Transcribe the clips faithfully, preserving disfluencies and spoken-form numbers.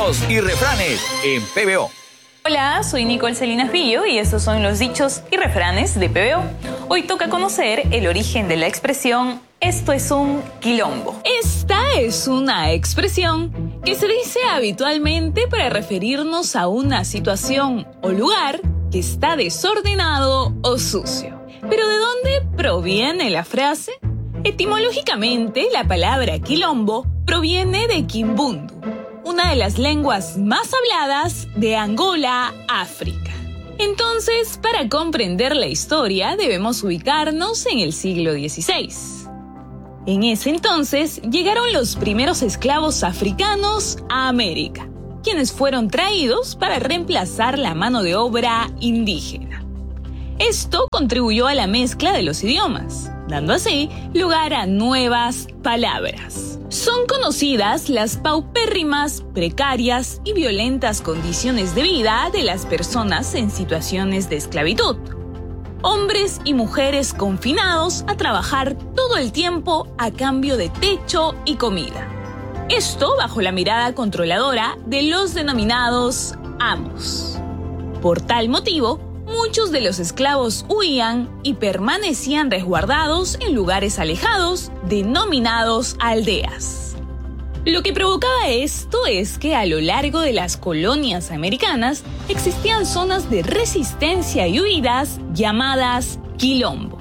dichos y refranes en P B O. Hola, soy Nicole Salinas Villo y estos son los dichos y refranes de P B O. Hoy toca conocer el origen de la expresión "esto es un quilombo". Esta es una expresión que se dice habitualmente para referirnos a una situación o lugar que está desordenado o sucio. ¿Pero de dónde proviene la frase? Etimológicamente, la palabra quilombo proviene de Kimbundu, una de las lenguas más habladas de Angola, África. Entonces, para comprender la historia, debemos ubicarnos en el siglo dieciséis. En ese entonces, llegaron los primeros esclavos africanos a América, quienes fueron traídos para reemplazar la mano de obra indígena. Esto contribuyó a la mezcla de los idiomas, dando así lugar a nuevas palabras. Son conocidas las paupérrimas, precarias y violentas condiciones de vida de las personas en situaciones de esclavitud. Hombres y mujeres confinados a trabajar todo el tiempo a cambio de techo y comida. Esto bajo la mirada controladora de los denominados amos. Por tal motivo, muchos de los esclavos huían y permanecían resguardados en lugares alejados, denominados aldeas. Lo que provocaba esto es que a lo largo de las colonias americanas existían zonas de resistencia y huidas llamadas quilombo.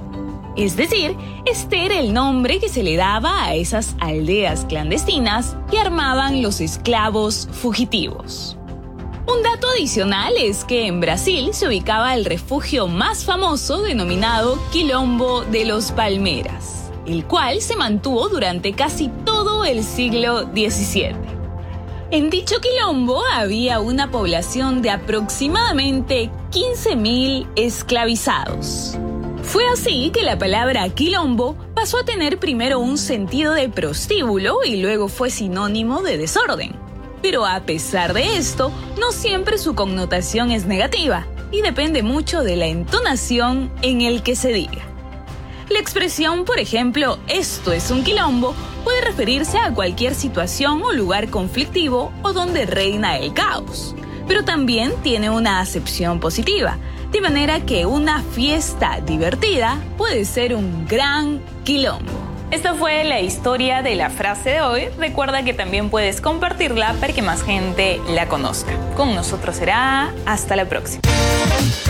Es decir, este era el nombre que se le daba a esas aldeas clandestinas que armaban los esclavos fugitivos. Un dato adicional es que en Brasil se ubicaba el refugio más famoso denominado Quilombo de los Palmeras, el cual se mantuvo durante casi todo el siglo diecisiete. En dicho quilombo había una población de aproximadamente quince mil esclavizados. Fue así que la palabra quilombo pasó a tener primero un sentido de prostíbulo y luego fue sinónimo de desorden. Pero a pesar de esto, no siempre su connotación es negativa y depende mucho de la entonación en el que se diga. La expresión, por ejemplo, "esto es un quilombo", puede referirse a cualquier situación o lugar conflictivo o donde reina el caos, pero también tiene una acepción positiva, de manera que una fiesta divertida puede ser un gran quilombo. Esta fue la historia de la frase de hoy. Recuerda que también puedes compartirla para que más gente la conozca. Con nosotros será hasta la próxima.